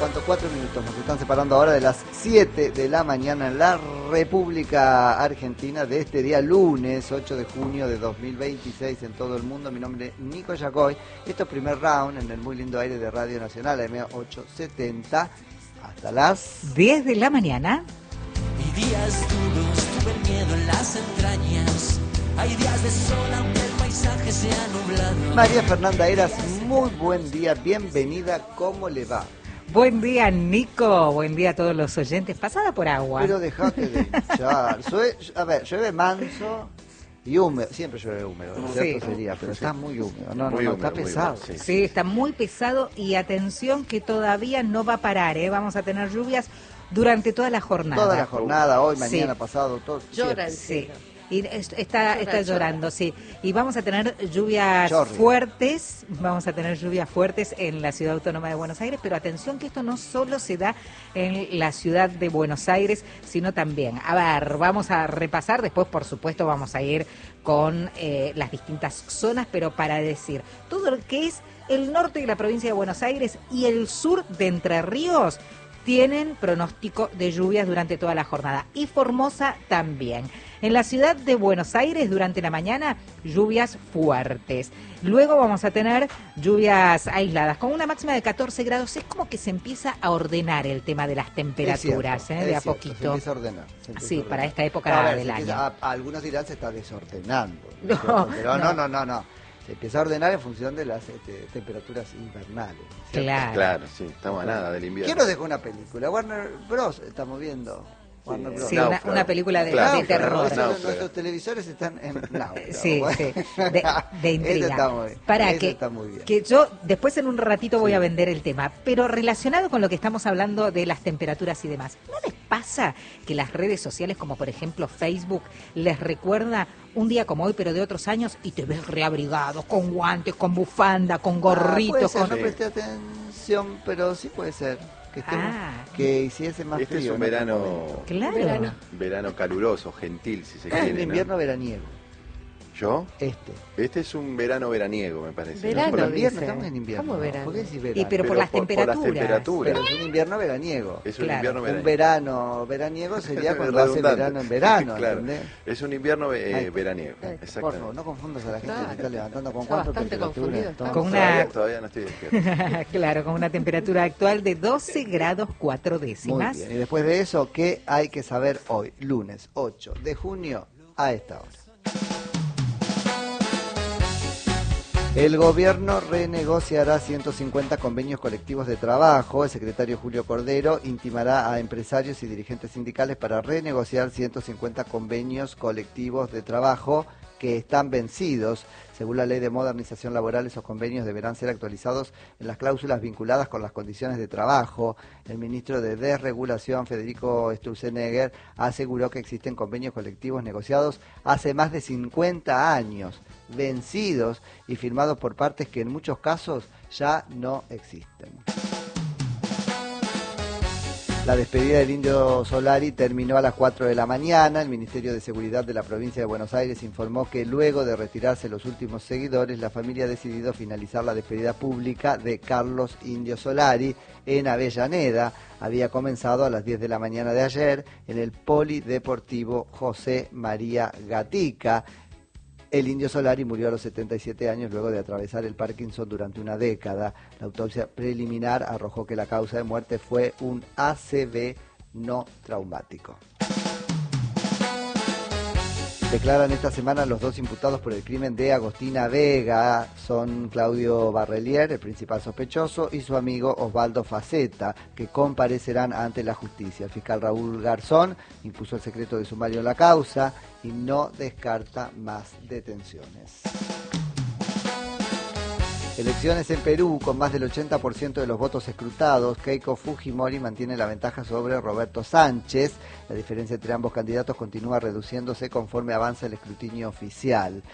¿Cuánto? 4 minutos. Nos están separando ahora de las 7 de la mañana en la República Argentina de este día lunes 8 de junio de 2026 en todo el mundo. Mi nombre es Nico Yacoy. Esto es primer round en el muy lindo aire de Radio Nacional, AM870, hasta las 10 de la mañana. Y días duros, tuve el miedo en las entrañas. Hay días de sol aunque el paisaje sea nublado. María Fernanda Eras, muy buen día, bienvenida, ¿cómo le va? Buen día, Nico. Buen día a todos los oyentes. Pasada por agua. Pero dejate de hinchar. A ver, llueve manso y húmedo. Siempre llueve húmedo, ¿no es cierto? Sí. Sería, pero está muy húmedo. No, Muy no, húmedo, está pesado. húmedo, Sí, está muy pesado y atención que todavía no va a parar, ¿eh? Vamos a tener lluvias durante toda la jornada. Toda la jornada, hoy, Sí. mañana, pasado, todo. Llora el siempre. cielo. Y está llorando, sí. Y vamos a tener lluvias Chorri. fuertes, en la Ciudad Autónoma de Buenos Aires, pero atención que esto no solo se da en la ciudad de Buenos Aires, sino también. A ver, vamos a repasar, después por supuesto vamos a ir con las distintas zonas, pero para decir, todo lo que es el norte de la provincia de Buenos Aires y el sur de Entre Ríos tienen pronóstico de lluvias durante toda la jornada. Y Formosa también. En la ciudad de Buenos Aires, durante la mañana, lluvias fuertes. Luego vamos a tener lluvias aisladas, con una máxima de 14 grados. Es como que se empieza a ordenar el tema de las temperaturas, Es cierto, de a es cierto, poquito. Se empieza a ordenar. Sí, para esta época A ver, del se año. empieza algunos dirán se está desordenando. No, ¿cierto? Pero no. no. Se empieza a ordenar en función de las temperaturas invernales. ¿cierto? Claro. Claro, sí, estamos a nada del invierno. ¿Quién nos dejó una película? Warner Bros. Estamos viendo. Warner Bros. Sí, Náufrago. una película de Claro, terror. náufrago. Nuestros televisores están en náufrago. Sí, Bueno. sí, de intriga. Eso está muy bien. Para Eso que, está muy bien. que yo después en un ratito voy Sí. a vender el tema, pero relacionado con lo que estamos hablando de las temperaturas y demás, ¿no les pasa que las redes sociales, como por ejemplo Facebook, les recuerda un día como hoy, pero de otros años, y te ves reabrigado, con guantes, con bufanda, con gorrito, puede ser, con... no presté atención, pero sí puede ser que estemos, que hiciese más Este frío. es un en otro verano, momento. Claro. verano caluroso, gentil, si se Es un quiere, ¿no? invierno veraniego. ¿Yo? Este. Es un verano veraniego, me parece. ¿no? Verano, Por la- invierno, dice. estamos en invierno. ¿Cómo verano? ¿Por qué decís Y verano? pero por las por las temperaturas. temperaturas. Pero es un invierno veraniego. Es un Claro. invierno Un veraniego. verano veraniego sería cuando hace Redundante. verano en verano, Claro. ¿entendés? Es un invierno Ay, veraniego. ay, Por Exactamente. favor, no confundas a la gente Claro. que se está levantando con Está cuatro bastante temperaturas. confundido, Entonces, Con una- Todavía no estoy despierto. Claro, con una temperatura actual de 12 grados 4 Muy décimas. bien. Y después de eso, ¿qué hay que saber hoy? Lunes 8 de junio a esta hora. El gobierno renegociará 150 convenios colectivos de trabajo. El secretario Julio Cordero intimará a empresarios y dirigentes sindicales para renegociar 150 convenios colectivos de trabajo que están vencidos. Según la Ley de Modernización Laboral, esos convenios deberán ser actualizados en las cláusulas vinculadas con las condiciones de trabajo. El ministro de Desregulación, Federico Sturzenegger, aseguró que existen convenios colectivos negociados hace más de 50 años, vencidos y firmados por partes que en muchos casos ya no existen. La despedida del Indio Solari terminó a las 4 de la mañana. El Ministerio de Seguridad de la provincia de Buenos Aires informó que luego de retirarse los últimos seguidores, la familia ha decidido finalizar la despedida pública de Carlos Indio Solari en Avellaneda. Había comenzado a las 10 de la mañana de ayer en el Polideportivo José María Gatica. El Indio Solari murió a los 77 años luego de atravesar el Parkinson durante una década. La autopsia preliminar arrojó que la causa de muerte fue un ACV no traumático. Declaran esta semana los dos imputados por el crimen de Agostina Vega. Son Claudio Barrelier, el principal sospechoso, y su amigo Osvaldo Faceta, que comparecerán ante la justicia. El fiscal Raúl Garzón impuso el secreto de sumario en la causa y no descarta más detenciones. Elecciones en Perú, con más del 80% de los votos escrutados, Keiko Fujimori mantiene la ventaja sobre Roberto Sánchez. La diferencia entre ambos candidatos continúa reduciéndose conforme avanza el escrutinio oficial.